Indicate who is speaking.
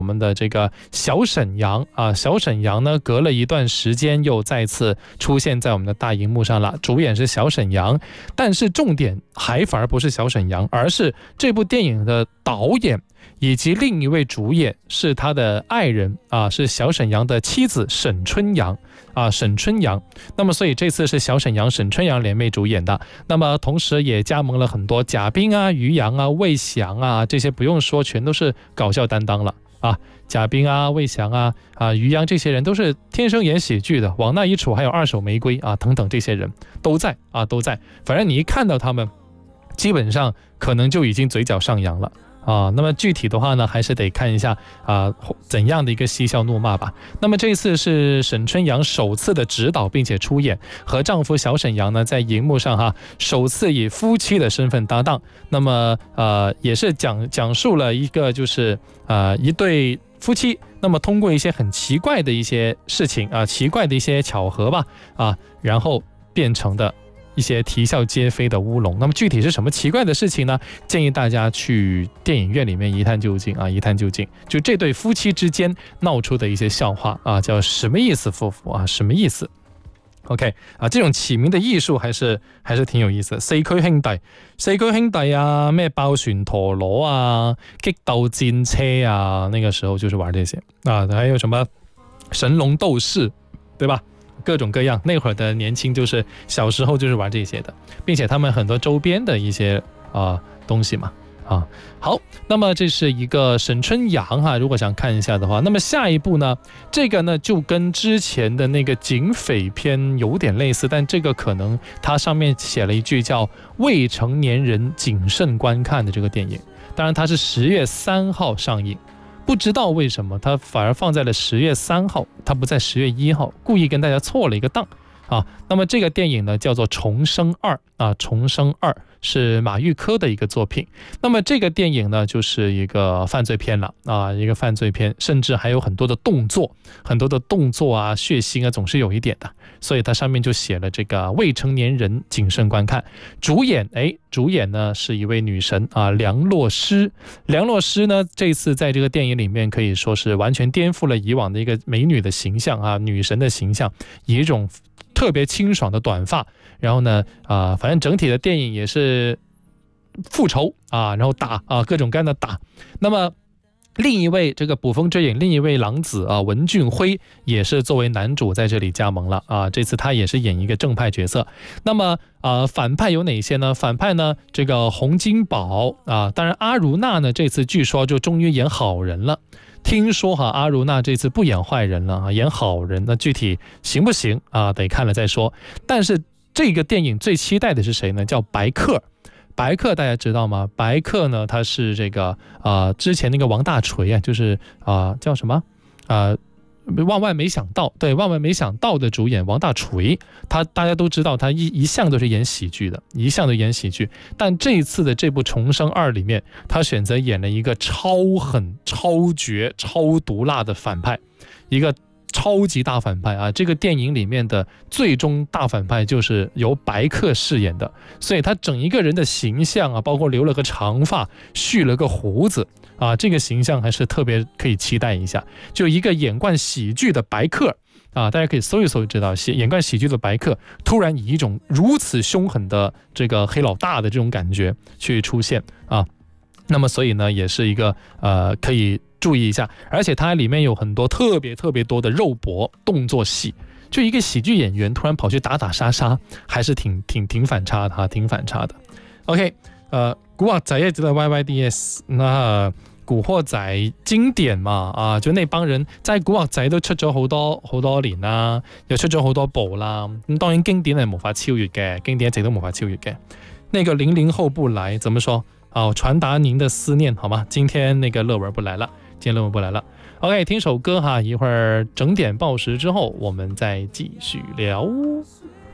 Speaker 1: 我们的这个小沈阳啊，小沈阳呢，隔了一段时间又再次出现在我们的大荧幕上了。主演是小沈阳，但是重点还反而不是小沈阳，而是这部电影的导演以及另一位主演是他的爱人啊，是小沈阳的妻子沈春阳啊，沈春阳。那么所以这次是小沈阳、沈春阳联袂主演的。那么同时也加盟了很多贾冰啊、于洋啊、魏翔啊，这些不用说，全都是搞笑担当了。啊，贾冰啊、魏翔啊、于洋这些人都是天生演喜剧的，往那一杵还有二手玫瑰啊等等，这些人都在啊，都在。反正你一看到他们，基本上可能就已经嘴角上扬了。啊，那么具体的话呢，还是得看一下怎样的一个嬉笑怒骂吧。那么这一次是沈春阳首次的指导并且出演，和丈夫小沈阳呢在荧幕上首次以夫妻的身份搭档。那么也是讲述了一个就是一对夫妻，那么通过一些很奇怪的一些事情奇怪的一些巧合吧然后变成的一些啼笑皆非的乌龙。那么具体是什么奇怪的事情呢？建议大家去电影院里面一探究竟一探究竟。就这对夫妻之间闹出的一些笑话叫什么意思夫妇什么意思 OK 这种起名的艺术还是挺有意思的。四驅兄弟啊，咩爆旋陀螺啊，激鬥戰車啊，那個時候就是玩這些還有什麼神龍鬥士，對吧？各種各樣，那會兒的年輕就是小時候就是玩這些的，並且他們很多周邊的一些東西嘛好，那麼這是一個沈春陽如果想看一下的話，那麼下一部呢，這個呢就跟之前的那個警匪片有點類似，但這個可能它上面寫了一句叫未成年人謹慎觀看的這個電影，當然它是10月3號上映，不知道為什麼它反而放在了10月3號，它不在10月1號，故意跟大家錯了一個檔那麼這個電影呢叫做重生2重生2是馬玉科的一個作品。那麼這個電影呢就是一個犯罪片了一個犯罪片，甚至還有很多的動作血腥總是有一點的，所以它上面就寫了這個未成年人謹慎觀看。主演呢是一位女神梁洛施呢這次在這個電影裡面可以說是完全顛覆了以往的一個美女的形象女神的形象，以一種特別清爽的短髮，然後呢反正整體的電影也是復仇然後打各種各樣的打。那麼另一位這個捕風追影，另一位狼子文俊輝也是作為男主在這裡加盟了這次他也是演一個正派角色。那麼反派有哪些呢？反派呢這個洪金寶當然阿如娜呢這次據說就終於演好人了，聽說阿如娜這次不演壞人了演好人，那具體行不行得看了再說。但是這個電影最期待的是誰呢？叫白客大家知道嗎？白客呢他是這個之前那個王大錘就是叫什麼萬萬沒想到，對，萬萬沒想到的主演王大錘，大家都知道他一向都是演喜劇的，但這一次的這部重生2裡面，他選擇演了一個超狠超絕超毒辣的反派，一個超級大反派這個電影裡面的最終大反派就是由白客飾演的，所以他整一個人的形象包括留了個長髮蓄了個鬍子這個形象還是特別可以期待一下。就一個演慣喜劇的白客大家可以搜一搜知道，演慣喜劇的白客突然以一種如此兇狠的這個黑老大的這種感覺去出現那麼所以呢也是一個可以注意一下，而且它裡面有很多特別多的肉搏動作戲，就一個喜劇演員突然跑去打殺殺，還是挺反差的挺反差的。OK， 古惑仔也知道 YYDS， 那古惑仔經典嘛就那幫人在古惑仔都出咗好多年啦，又出咗好多部啦，咁當然經典係無法超越嘅，經典一直都無法超越嘅。那個00後不來怎麼說傳達您的思念好嗎？今天那個樂文不來了OK， 聽首歌一會兒整點報時之後我們再繼續聊。